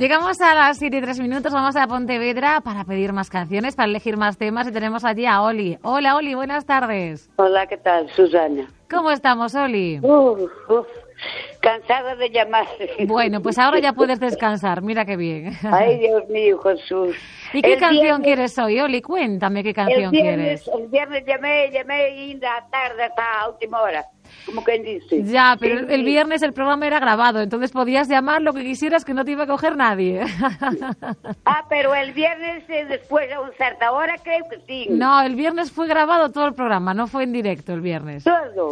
Llegamos a las 7:03, vamos a Pontevedra para pedir más canciones, para elegir más temas y tenemos allí a Oli. Hola, Oli, buenas tardes. Hola, ¿qué tal, Susana? ¿Cómo estamos, Oli? Cansada de llamar. Bueno, pues ahora ya puedes descansar, mira qué bien. Ay, Dios mío, Jesús. ¿Y qué canción quieres hoy, Oli? Cuéntame qué canción quieres. El viernes llamé y la tarde hasta última hora, como quien dice. Ya, pero el viernes el programa era grabado, entonces podías llamar lo que quisieras que no te iba a coger nadie. Pero el viernes después a una cierta hora creo que sí. No, el viernes fue grabado todo el programa, no fue en directo el viernes.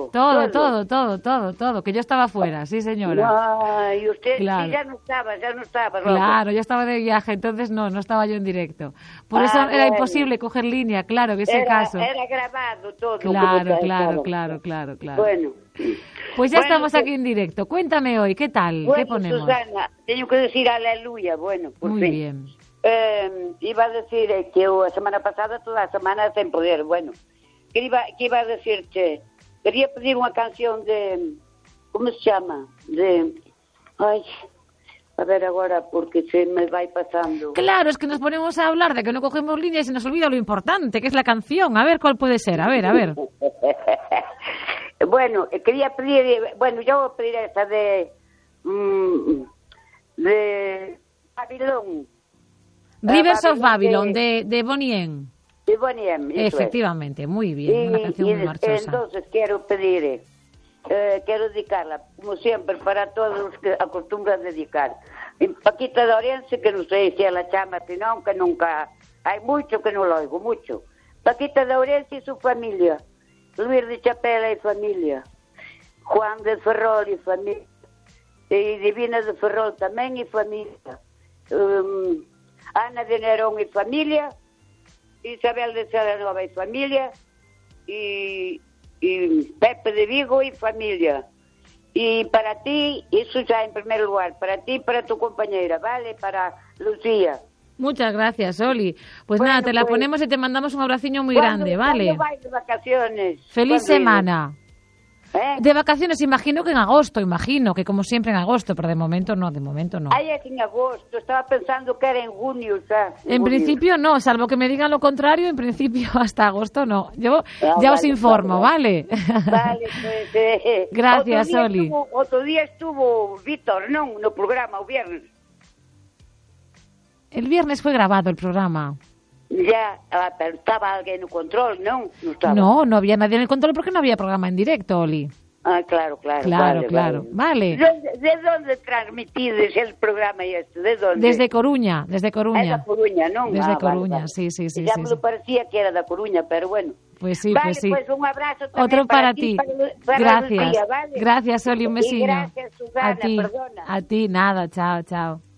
Todo, que yo estaba fuera, sí señora. Ay, usted claro. Sí, ya no estaba. Claro, yo estaba de viaje, entonces no estaba yo en directo. Por eso era imposible coger línea, claro, que ese caso. Era grabado todo. Claro. Bueno. Pues ya estamos aquí en directo. Cuéntame hoy, ¿qué tal? Bueno, ¿Qué ponemos? Susana, tengo que decir aleluya, bueno, por Muy fin. bien. Iba a decir que la semana pasada, toda la semana sin poder, bueno. Que iba a decirte, quería pedir una canción de, ¿cómo se llama? Ay, a ver ahora, porque se me va pasando. Claro, es que nos ponemos a hablar de que no cogemos línea y se nos olvida lo importante, que es la canción. A ver, ¿cuál puede ser? A ver. Bueno, quería pedir, yo voy a pedir esa de Babylon. Rivers of Babylon, de Bonnie M. De Bonnie M. Efectivamente, muy bien, una canción muy marchosa. Entonces quiero pedir, quiero dedicarla, como siempre, para todos los que acostumbran dedicar. Paquita de Orense, que no sé si la chama, sino que nunca, hay mucho que no lo oigo, mucho. Paquita de Orense y su familia. Luis de Chapela y familia, Juan de Ferrol y familia, y Divina de Ferrol también y familia, Ana de Nerón y familia, Isabel de Salanova y familia, y Pepe de Vigo y familia. Y para ti, eso ya en primer lugar, para ti y para tu compañera, ¿vale? Para Lucía. Muchas gracias, Oli. Pues nada, te la ponemos y te mandamos un abraciño muy grande, ¿vale? ¿Cuándo vais de vacaciones? Feliz semana. De vacaciones, imagino que en agosto, que como siempre en agosto, pero de momento no. Ay, es en agosto, estaba pensando que era en junio, ¿sabes? En principio no, salvo que me digan lo contrario, en principio hasta agosto no. Yo ya os informo, ¿vale? Vale, pues... Gracias, Oli. Otro día estuvo Víctor, ¿no? No programa, o viernes. El viernes fue grabado el programa. Ya, pero estaba alguien en el control, ¿no? No había nadie en el control porque no había programa en directo, Oli. Claro. Vale. ¿De dónde transmitís el programa y esto? ¿De dónde? Desde Coruña. Es de Coruña, ¿no? Desde Coruña, vale. Sí. Ya me lo parecía que era de Coruña, pero bueno. Pues sí, pues un abrazo también. Otro para ti. Para gracias. Lucía, ¿vale? Gracias, Oli, un besito. Y gracias, Susana, a ti, perdona. A ti, nada, chao.